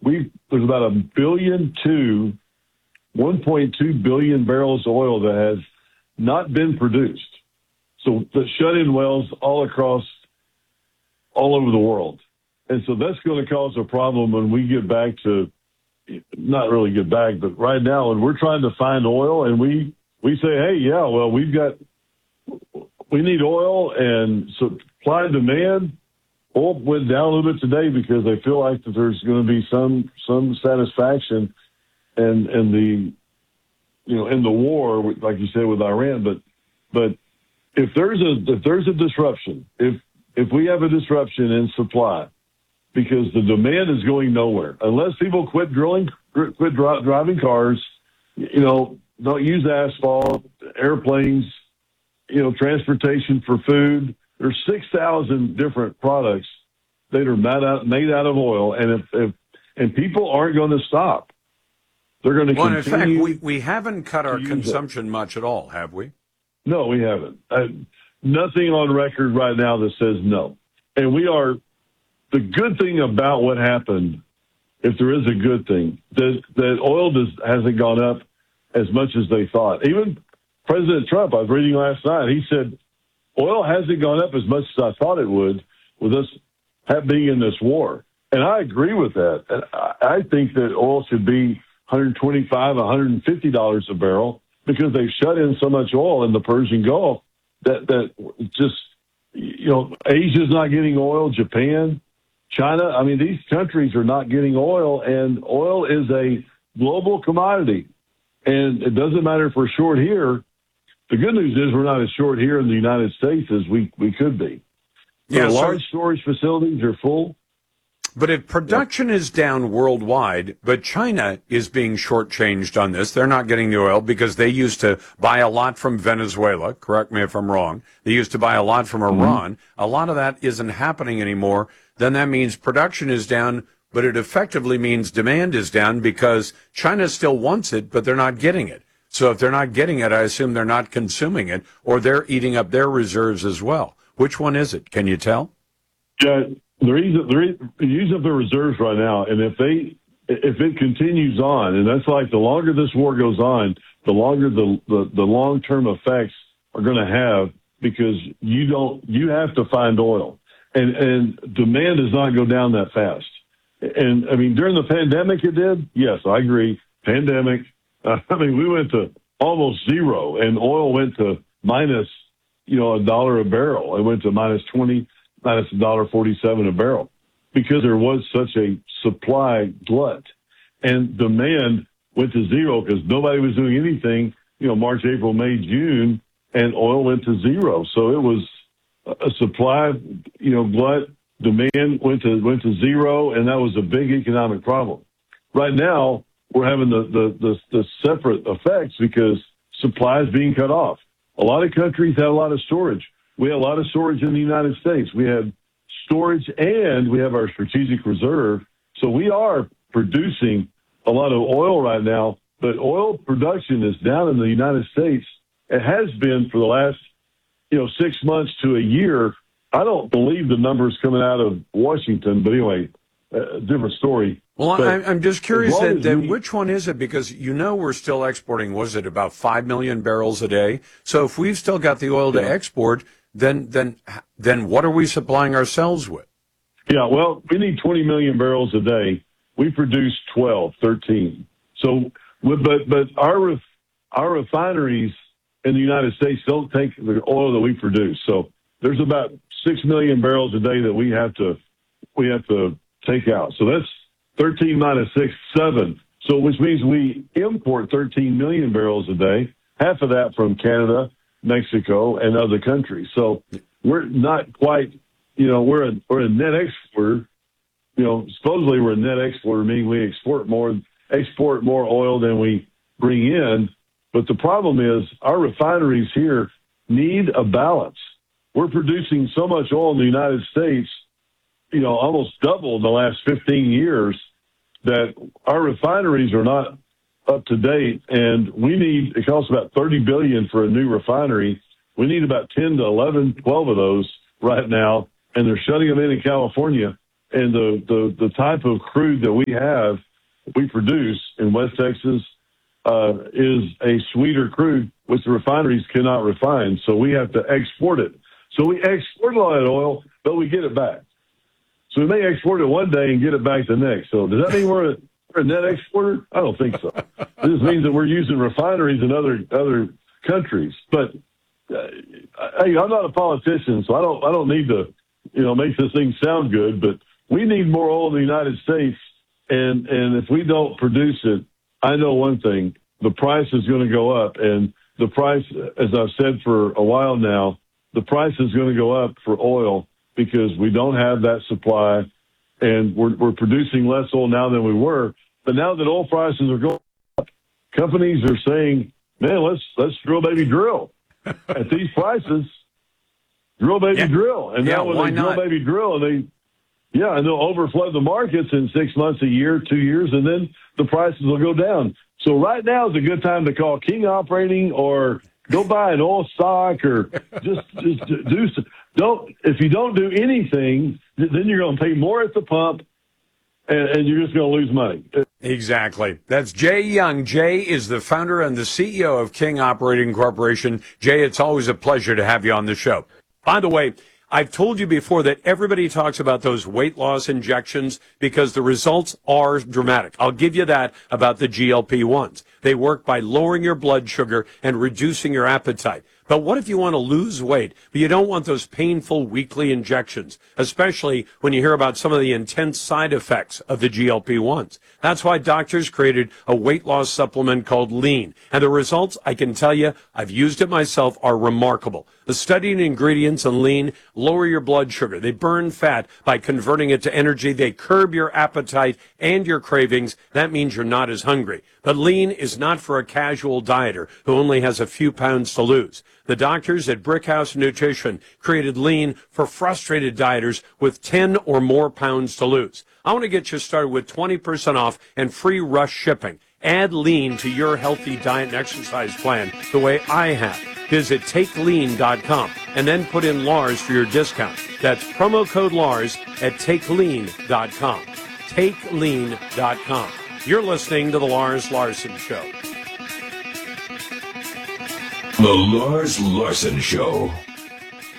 there's about 1.2 billion barrels of oil that has not been produced. So the shut-in wells all over the world. And so that's going to cause a problem when we get back to, not really get back, but right now, when we're trying to find oil and we say, hey, yeah, well, we need oil, and supply and demand. Oil went down a little bit today because they feel like that there's going to be some satisfaction and the war, like you said, with Iran. But if there's a disruption, if we have a disruption in supply, because the demand is going nowhere, unless people quit driving cars, don't use asphalt, airplanes, transportation for food. There's 6,000 different products that are made out of oil, and if people aren't going to stop, they're going to continue. Well, in fact, we haven't cut our consumption much at all, have we? No, we haven't. Nothing on record right now that says no. And we are. The good thing about what happened, if there is a good thing, that oil hasn't gone up as much as they thought. Even President Trump, I was reading last night, he said, oil hasn't gone up as much as I thought it would with us being in this war. And I agree with that. And I think that oil should be $125, $150 a barrel because they've shut in so much oil in the Persian Gulf that just, Asia's not getting oil, Japan, China. I mean, these countries are not getting oil, and oil is a global commodity. And it doesn't matter if we're short here. The good news is we're not as short here in the United States as we could be. Yeah, large storage facilities are full. But if production is down worldwide, but China is being shortchanged on this, they're not getting the oil because they used to buy a lot from Venezuela. Correct me if I'm wrong. They used to buy a lot from Iran. A lot of that isn't happening anymore. Then that means production is down, but it effectively means demand is down because China still wants it, but they're not getting it. So if they're not getting it, I assume they're not consuming it, or they're eating up their reserves as well. Which one is it? Can you tell? Yeah, they're using up their reserves right now, and if it continues on, and that's like the longer this war goes on, the longer the long-term effects are going to have, because you have to find oil, and demand does not go down that fast. And I mean, during the pandemic, it did. Yes, I agree. Pandemic. We went to almost zero, and oil went to minus, $1 a barrel. It went to minus 20, minus $1.47 a barrel, because there was such a supply glut, and demand went to zero because nobody was doing anything. March, April, May, June, and oil went to zero. So it was a supply, glut. Demand went to zero, and that was a big economic problem. Right now, we're having the separate effects because supply is being cut off. A lot of countries have a lot of storage. We have a lot of storage in the United States. We have storage, and we have our strategic reserve. So we are producing a lot of oil right now, but oil production is down in the United States. It has been for the last, 6 months to a year. I don't believe the numbers coming out of Washington, but anyway, different story. Well, I'm just curious then which one is it? Because we're still exporting, was it about 5 million barrels a day? So if we've still got the oil to export, then what are we supplying ourselves with? Yeah, well, we need 20 million barrels a day. We produce 12, 13. So, but our refineries in the United States don't take the oil that we produce. So there's about 6 million barrels a day that we have to take out. So that's 13 minus 6, 7. So which means we import 13 million barrels a day, half of that from Canada, Mexico, and other countries. So we're not quite, we're a net exporter. Supposedly we're a net exporter, meaning we export more oil than we bring in. But the problem is our refineries here need a balance. We're producing so much oil in the United States, almost double in the last 15 years, that our refineries are not up to date. And it costs about $30 billion for a new refinery. We need about 10 to 11, 12 of those right now. And they're shutting them in California. and the type of crude that we produce in West Texas is a sweeter crude, which the refineries cannot refine. So we have to export it. So we export a lot of oil, but we get it back. So we may export it one day and get it back the next. So does that mean we're a net exporter? I don't think so. It just means that we're using refineries in other countries. But hey, I'm not a politician, so I don't need to make this thing sound good. But we need more oil in the United States, and if we don't produce it, I know one thing: the price is going to go up, and the price, as I've said for a while now, the price is going to go up for oil because we don't have that supply, and we're producing less oil now than we were. But now that oil prices are going up, companies are saying, "Man, let's drill, baby, drill." At these prices, drill, baby, drill. And now when they drill, baby, drill, and they'll overflood the markets in 6 months, a year, 2 years, and then the prices will go down. So right now is a good time to call King Operating or go buy an oil stock or just if you don't do anything, then you're going to pay more at the pump and you're just going to lose money. Exactly. That's Jay Young. Jay is the founder and the CEO of King Operating Corporation. Jay, it's always a pleasure to have you on the show. By the way, I've told you before that everybody talks about those weight loss injections because the results are dramatic. I'll give you that about the GLP-1s. They work by lowering your blood sugar and reducing your appetite. But what if you want to lose weight, but you don't want those painful weekly injections, especially when you hear about some of the intense side effects of the GLP-1s? That's why doctors created a weight loss supplement called Lean. And the results, I can tell you, I've used it myself, are remarkable. The studied ingredients in Lean lower your blood sugar. They burn fat by converting it to energy. They curb your appetite and your cravings. That means you're not as hungry. But Lean is not for a casual dieter who only has a few pounds to lose. The doctors at Brickhouse Nutrition created Lean for frustrated dieters with 10 or more pounds to lose. I want to get you started with 20% off and free rush shipping. Add Lean to your healthy diet and exercise plan the way I have. Visit TakeLean.com and then put in Lars for your discount. That's promo code Lars at TakeLean.com. TakeLean.com. You're listening to The Lars Larson Show. The Lars Larson Show.